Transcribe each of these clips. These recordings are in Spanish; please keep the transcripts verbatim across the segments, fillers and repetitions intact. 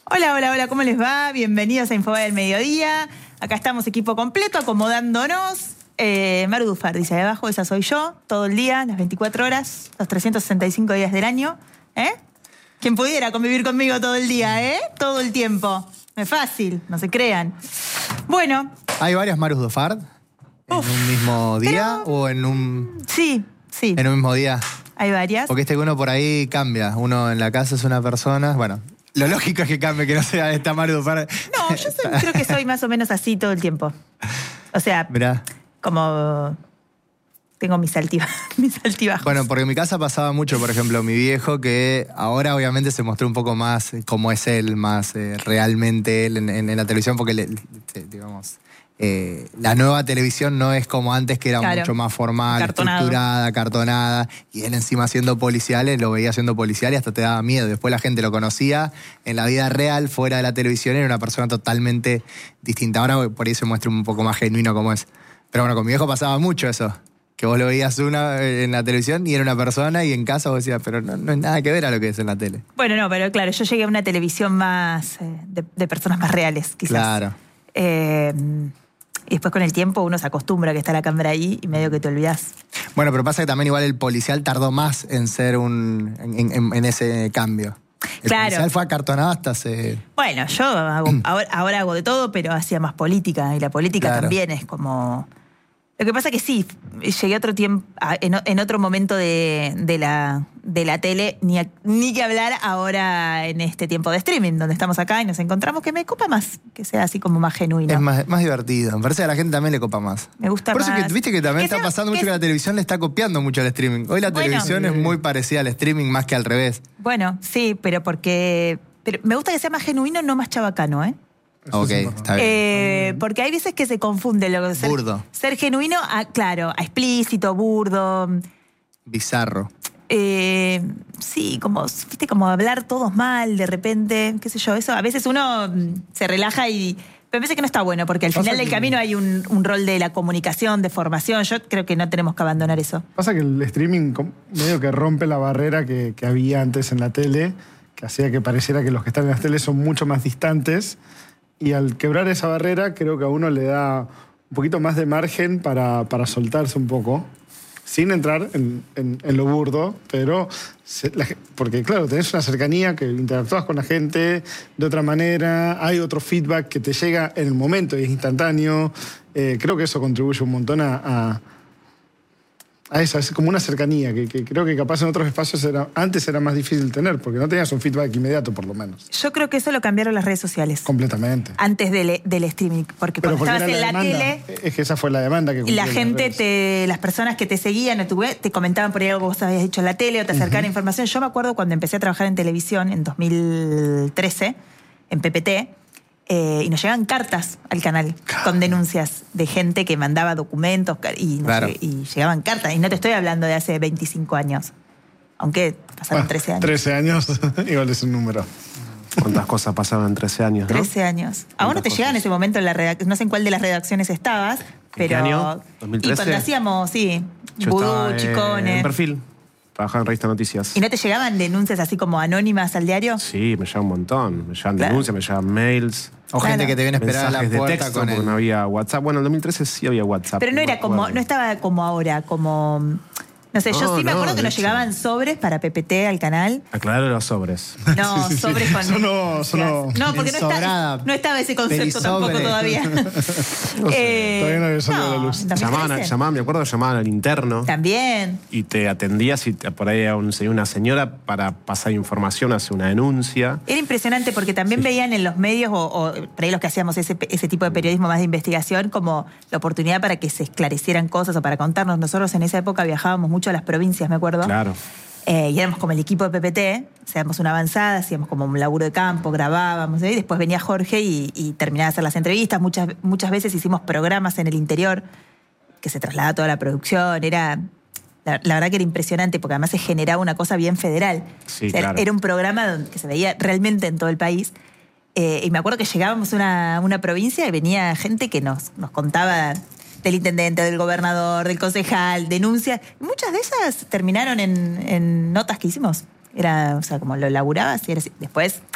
Hola, hola, hola, ¿cómo les va? Bienvenidos a Infobae del Mediodía. Acá estamos equipo completo, acomodándonos. Eh, Maru Dufar dice, de abajo, esa soy yo, todo el día, las veinticuatro horas, los trescientos sesenta y cinco días del año. ¿Eh? Quien pudiera convivir conmigo todo el día, ¿eh? Todo el tiempo. No es fácil, no se crean. Bueno. ¿Hay varias Marus Dufar en Uf, un mismo día pero... o en un... Sí, sí. En un mismo día? Hay varias. Porque este que uno por ahí cambia. Uno en la casa es una persona, bueno... Lo lógico es que cambie, que no sea esta Maru Dufar. No, yo soy, creo que soy más o menos así todo el tiempo. O sea, Mirá. como... Tengo mis altibajos, mis altibajos. Bueno, porque en mi casa pasaba mucho, por ejemplo, mi viejo, que ahora obviamente se mostró un poco más como es él, más eh, realmente él en, en, en la televisión, porque, le, le, digamos, eh, la nueva televisión no es como antes, que era claro, mucho más formal, cartonado, estructurada, cartonada, y él encima siendo policial, él lo veía siendo policial y hasta te daba miedo. Después la gente lo conocía en la vida real, fuera de la televisión, era una persona totalmente distinta. Ahora por ahí se muestra un poco más genuino como es. Pero bueno, con mi viejo pasaba mucho eso. Que vos lo veías una en la televisión y era una persona, y en casa vos decías, pero no, no es nada que ver a lo que es en la tele. Bueno, no, pero claro, yo llegué a una televisión más eh, de, de personas más reales, quizás. Claro. Eh, y después con el tiempo uno se acostumbra a que está la cámara ahí y medio que te olvidás. Bueno, pero pasa que también igual el policial tardó más en ser un... en, en, en ese cambio. El claro. policial fue acartonado hasta hace... Bueno, yo hago, ahora, ahora hago de todo, pero hacía más política, y la política claro. también es como... Lo que pasa es que sí, llegué a otro tiempo, en, en otro momento de, de, la, de la tele, ni, a, ni que hablar ahora en este tiempo de streaming, donde estamos acá y nos encontramos, que me copa más, que sea así como más genuino. Es más, más divertido, me parece que a la gente también le copa más. Me gusta Por más. Por eso que viste que también que está sea, pasando que mucho que la televisión le está copiando mucho al streaming. Hoy la bueno, televisión es muy parecida al streaming más que al revés. Bueno, sí, pero porque... Pero me gusta que sea más genuino, no más chabacano, ¿eh? Ok, está bien. Eh, porque hay veces que se confunde lo que ser, burdo. Ser genuino, a, claro, a explícito, burdo. Bizarro. Eh, sí, como, viste, como hablar todos mal de repente, qué sé yo, eso. A veces uno se relaja y... Pero me parece que no está bueno, porque al final del camino hay un, un rol de la comunicación, de formación. Yo creo que no tenemos que abandonar eso. Pasa que el streaming medio que rompe la barrera que, que había antes en la tele, que hacía que pareciera que los que están en las teles son mucho más distantes. Y al quebrar esa barrera, creo que a uno le da un poquito más de margen para, para soltarse un poco, sin entrar en, en, en lo burdo, pero... Se, la, porque, claro, tenés una cercanía que interactúas con la gente de otra manera, hay otro feedback que te llega en el momento y es instantáneo. Eh, creo que eso contribuye un montón a... a a eso, es como una cercanía que, que creo que capaz en otros espacios era, antes era más difícil tener, porque no tenías un feedback inmediato, por lo menos. Yo creo que eso lo cambiaron las redes sociales. Completamente. Antes del, del streaming, porque Pero cuando porque estabas la en la demanda, tele... Es que esa fue la demanda que La gente, las, te, las personas que te seguían o tu, te comentaban por ahí algo que vos habías dicho en la tele o te acercaban uh-huh. información. Yo me acuerdo cuando empecé a trabajar en televisión en dos mil trece, en P P T, Eh, y nos llegaban cartas al canal con denuncias de gente que mandaba documentos y, no claro. sé, y llegaban cartas. Y no te estoy hablando de hace veinticinco años. Aunque pasaron bueno, trece años. trece años, igual es un número. ¿Cuántas cosas pasaban en trece años, no? trece años. A vos no te llegaba en ese momento en la redacción, no sé en cuál de las redacciones estabas, pero... ¿Qué año? ¿dos mil trece? Y cuando hacíamos, sí, Yo Vudú, Chicones... En Perfil. Trabajaba en Revista Noticias. ¿Y no te llegaban denuncias así como anónimas al diario? Sí, me llegaban un montón. Me llegaban claro. denuncias, me llegaban mails. O claro. gente que te viene a esperar a la puerta de texto, con el... porque no había WhatsApp. Bueno, en dos mil trece sí había WhatsApp. Pero no era como, no estaba como ahora, como... No sé, yo no, sí me acuerdo no, que nos hecho. llegaban sobres para P P T al canal. Aclarar los sobres. No, sí, sí, sobres sí. con... Sonó, sonó. No, porque no, está, no estaba ese concepto tampoco todavía. No sé, eh, todavía no había salido no, la luz. Llamaban, llamaban, me acuerdo, llamaban al interno. También. Y te atendías y por ahí era un, una señora para pasar información hacia una denuncia. Era impresionante porque también sí. veían en los medios, o, o por ahí los que hacíamos ese, ese tipo de periodismo más de investigación, como la oportunidad para que se esclarecieran cosas o para contarnos. Nosotros en esa época viajábamos mucho a las provincias, me acuerdo. Claro. Eh, y éramos como el equipo de P P T, hacíamos una avanzada, hacíamos como un laburo de campo, grabábamos, ¿eh? Y después venía Jorge y, y terminaba de hacer las entrevistas. Muchas, muchas veces hicimos programas en el interior que se trasladaba toda la producción. Era, la, la verdad que era impresionante porque además se generaba una cosa bien federal. Sí, o sea, claro. Era un programa donde, que se veía realmente en todo el país. Eh, y me acuerdo que llegábamos a una, una provincia y venía gente que nos, nos contaba... del intendente, del gobernador, del concejal, denuncias. Muchas de esas terminaron en, en notas que hicimos. Era, o sea, como lo laburabas y era así. Después,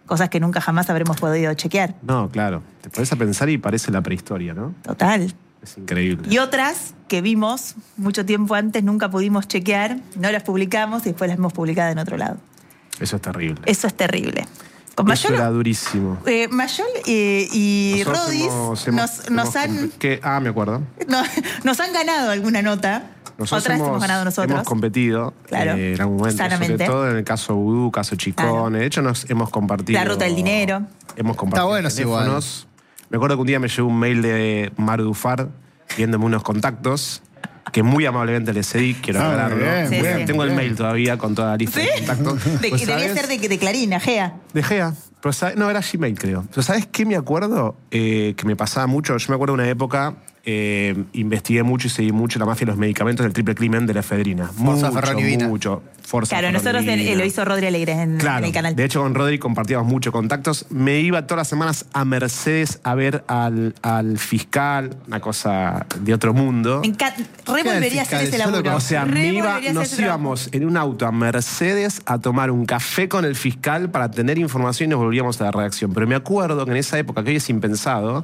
cosas que nunca jamás habremos podido chequear. No, claro. Te pones a pensar y parece la prehistoria, ¿no? Total. Es increíble. Y otras que vimos mucho tiempo antes, nunca pudimos chequear, no las publicamos y después las hemos publicado en otro lado. Eso es terrible. Eso es terrible. Con Eso Mayol, era durísimo. eh, Mayol eh, y Nosotros Rodis hemos- nos, hemos- nos hemos han, comp- que- Ah, me acuerdo. no- nos han ganado alguna nota. Nosotros Otras hemos, ganado nosotros. Hemos competido Claro, eh, en algún momento, sanamente. sobre todo en el caso Vudú, caso Chicone. Claro. De hecho, nos hemos compartido. La ruta del dinero. Hemos compartido. Está bueno eso igual. teléfonos. Me acuerdo que un día me llegó un mail de Maru Dufar pidiéndome unos contactos que muy amablemente le cedí, quiero Ah, muy aclararlo. bien, Sí, Bueno, sí. Tengo el bien. mail todavía con toda la lista ¿Sí? de contactos. De- Pues, debía ¿sabes? ser de, de Clarín, Agea. De Gea. Pero, ¿sabes? No, era Gmail, creo. Pero ¿sabes qué me acuerdo? Eh, que me pasaba mucho. Yo me acuerdo de una época, eh, investigué mucho y seguí mucho la mafia de los medicamentos del triple crimen de la efedrina. Forza mucho, Ferroni-Vina. mucho. Forza Claro, nosotros en- Ferroni-Vina. lo hizo Rodri Alegre en, Claro, en el canal. de hecho con Rodri compartíamos muchos contactos. Me iba todas las semanas a Mercedes a ver al, al fiscal, una cosa de otro mundo. Me encanta. Re ¿Qué volvería a fiscal? hacer ese Yo lo laburo. O sea, Re me iba- volvería a hacer nos ese trabajo. íbamos en un auto a Mercedes a tomar un café con el fiscal para tener información y nos volvíamos a la redacción. Pero me acuerdo que en esa época, que hoy es impensado,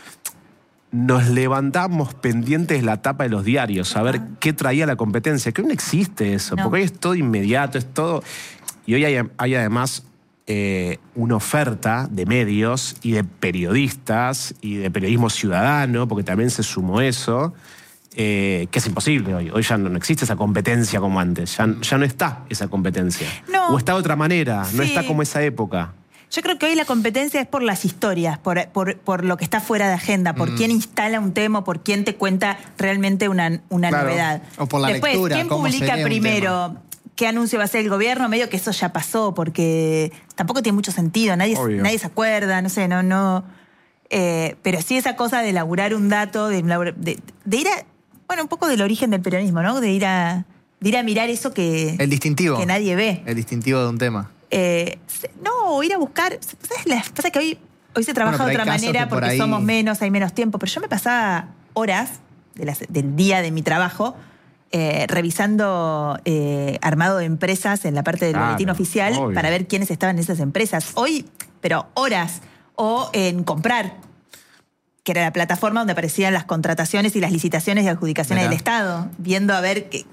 nos levantamos pendientes de la tapa de los diarios, a ver qué traía la competencia. Que hoy no existe eso, No. porque hoy es todo inmediato, es todo... Y hoy hay, hay además eh, una oferta de medios y de periodistas y de periodismo ciudadano, porque también se sumó eso, eh, que es imposible hoy. Hoy ya no, no existe esa competencia como antes, ya, ya no está esa competencia. No. O está de otra manera, no Sí. está como esa época. Yo creo que hoy la competencia es por las historias, por, por, por lo que está fuera de agenda, por Mm. quién instala un tema, por quién te cuenta realmente una, una Claro. novedad. O por la Después, lectura, ¿quién cómo se publica lee un primero? ¿Qué anuncio va a hacer el gobierno? Medio que eso ya pasó, porque tampoco tiene mucho sentido, nadie, Obvio. nadie se acuerda, no sé, no, no. Eh, pero sí esa cosa de elaborar un dato, de, elabor- de, de ir a. Bueno, un poco del origen del periodismo, ¿no? De ir a, de ir a mirar eso que, El distintivo. que nadie ve. El distintivo de un tema. Eh, se- no, ir a buscar. ¿Sabes? La- Pasa que hoy, hoy se trabaja Bueno, de pero otra hay casos manera que por porque ahí- somos menos, hay menos tiempo. Pero yo me pasaba horas de las- del día de mi trabajo eh, revisando eh, armado de empresas en la parte del Claro, boletín oficial obvio. para ver quiénes estaban en esas empresas. Hoy, pero horas. O en comprar, que era la plataforma donde aparecían las contrataciones y las licitaciones y adjudicaciones Mirá. del Estado, viendo a ver qué.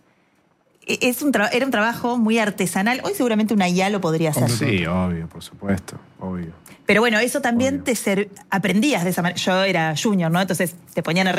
Es un tra- era un trabajo muy artesanal. Hoy seguramente una I A lo podría hacer. Sí, obvio, por supuesto, obvio. Pero bueno, eso también Obvio. te ser- aprendías de esa manera. Yo era junior, ¿no? Entonces te ponían a